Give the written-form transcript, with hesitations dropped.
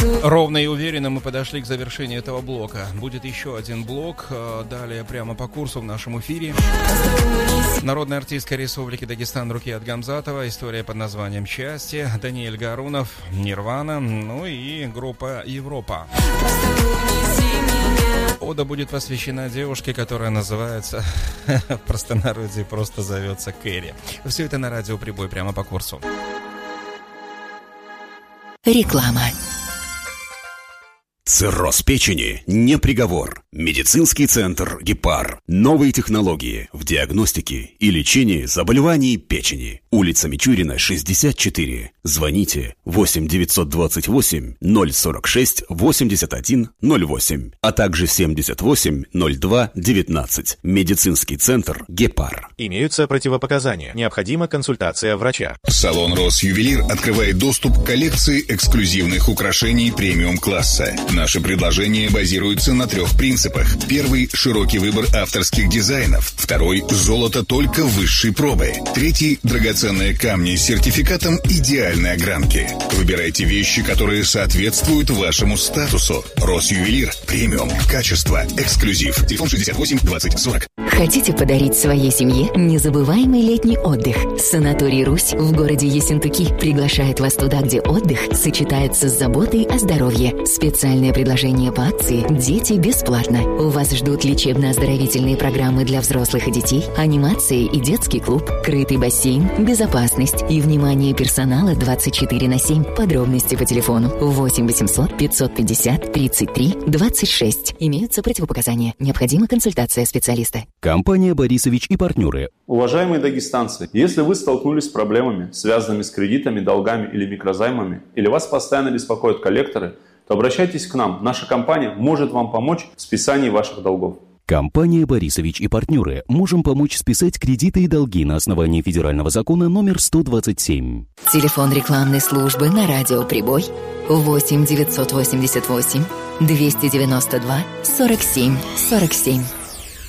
Ровно и уверенно мы подошли к завершению этого блока. Будет еще один блок, далее прямо по курсу в нашем эфире. Народная артистка Республики Дагестан Рукият Гамзатова, история под названием «Счастье», Даниэль Гарунов, «Нирвана», ну и группа «Европа». Ода будет посвящена девушке, которая называется, в простонародье просто зовется Кэрри. Все это на радио «Прибой» прямо по курсу. Реклама. Цирроз печени не приговор. Медицинский центр «Гепар». Новые технологии в диагностике и лечении заболеваний печени. Улица Мичурина, 64. Звоните 8 928 046 81 08, а также 78 02 19. Медицинский центр «Гепар». Имеются противопоказания. Необходима консультация врача. Салон «Росювелир» открывает доступ к коллекции эксклюзивных украшений премиум-класса. Наши предложения базируются на 3 принципах. Первый – широкий выбор авторских дизайнов. Второй – золото только высшей пробы. Третий – драгоценные камни с сертификатом идеальной огранки. Выбирайте вещи, которые соответствуют вашему статусу. «Росювелир» – премиум, качество, эксклюзив. Телефон 68 20 40. Хотите подарить своей семье незабываемый летний отдых? Санаторий «Русь» в городе Ессентуки приглашает вас туда, где отдых сочетается с заботой о здоровье. Специальное предложение по акции «Дети бесплатно». У вас ждут лечебно-оздоровительные программы для взрослых и детей, анимация и детский клуб, крытый бассейн, безопасность и внимание персонала 24/7. Подробности по телефону 8 800 550 33 26. Имеются противопоказания. Необходима консультация специалиста. Компания «Борисович и партнеры». Уважаемые дагестанцы, если вы столкнулись с проблемами, связанными с кредитами, долгами или микрозаймами, или вас постоянно беспокоят коллекторы, то обращайтесь к нам. Наша компания может вам помочь в списании ваших долгов. Компания «Борисович и партнеры». Можем помочь списать кредиты и долги на основании федерального закона номер 127. Телефон рекламной службы на радио «Прибой» 8 988 292 47 47.